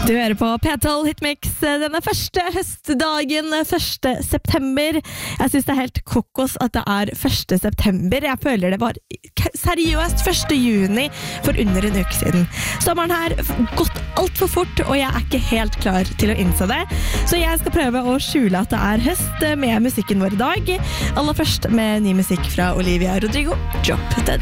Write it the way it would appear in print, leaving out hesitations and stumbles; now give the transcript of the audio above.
Du hører på P12 Hitmix denne første høstdagen, 1. september. Jeg synes det er helt kokos at det er 1. september. Jeg føler det var seriøst 1. juni for under en uke siden. Sommeren her gått alt for fort, og jeg er ikke helt klar til å innse det. Så jeg skal prøve å skjule at det er høst med musikken vår i dag. Aller først med ny musikk fra Olivia Rodrigo, Drop Dead.